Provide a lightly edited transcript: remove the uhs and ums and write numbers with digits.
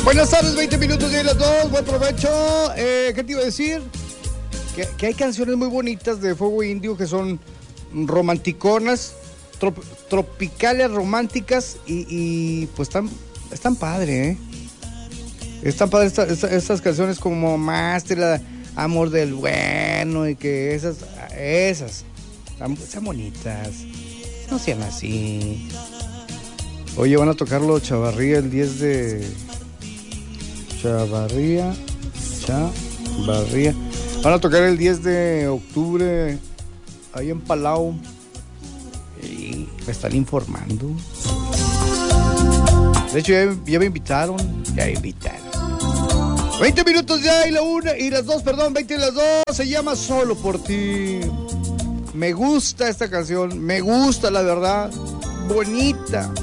Buenas tardes, 20 minutos de las 2, buen provecho. ¿Qué te iba a decir? Que hay canciones muy bonitas de Fuego Indio que son romanticonas, tropicales, románticas y pues están padre, ¿eh? Están padres estas canciones como Master, Amor del Bueno y que esas están bonitas. No sean así. Oye, van a tocarlo Chavarría el 10 de... Chavarría. Van a tocar el 10 de octubre ahí en Palau. Y me están informando. De hecho, ya me invitaron. 20 minutos ya y las 2, 20 y las 2. Se llama Solo por ti. Me gusta esta canción. Me gusta, la verdad. Bonita.